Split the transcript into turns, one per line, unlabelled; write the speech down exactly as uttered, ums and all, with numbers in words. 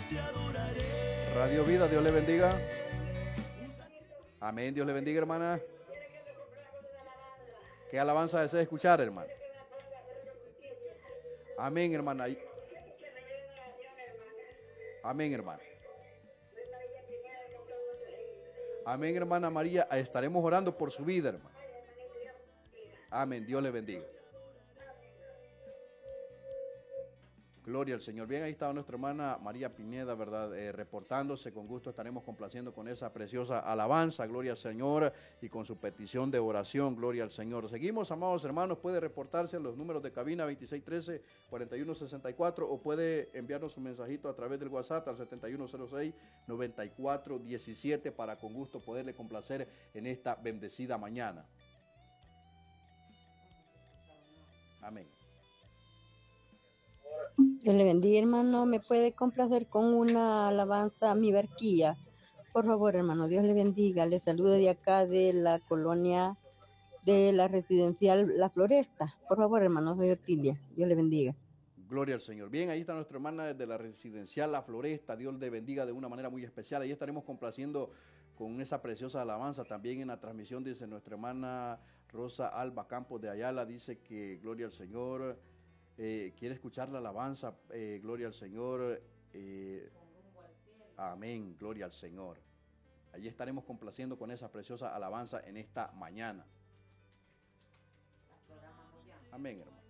Radio Vida, Dios le bendiga. Amén, Dios le bendiga, hermana. ¿Qué alabanza desea escuchar, hermana? Amén, hermana. Amén, hermana. Amén, hermana María. Estaremos orando por su vida, hermana. Amén, Dios le bendiga. Gloria al Señor. Bien, ahí estaba nuestra hermana María Pineda, ¿verdad? Eh, reportándose. Con gusto estaremos complaciendo con esa preciosa alabanza. Gloria al Señor. Y con su petición de oración. Gloria al Señor. Seguimos, amados hermanos. Puede reportarse a los números de cabina veintiséis trece, cuarenta y uno sesenta y cuatro o puede enviarnos un mensajito a través del WhatsApp al setenta y uno cero seis, noventa y cuatro diecisiete para con gusto poderle complacer en esta bendecida mañana. Amén.
Dios le bendiga, hermano. ¿Me puede complacer con una alabanza a mi barquilla? Por favor, hermano, Dios le bendiga. Le saludo de acá de la colonia de la residencial La Floresta. Por favor, hermano, soy Otilia. Dios le bendiga.
Gloria al Señor. Bien, ahí está nuestra hermana desde la residencial La Floresta. Dios le bendiga de una manera muy especial. Ahí estaremos complaciendo con esa preciosa alabanza. También en la transmisión dice nuestra hermana Rosa Alba Campos de Ayala. Dice que gloria al Señor. Eh, quiere escuchar la alabanza. Eh, gloria al Señor. Eh, amén. Gloria al Señor. Allí estaremos complaciendo con esa preciosa alabanza en esta mañana. Amén, hermano.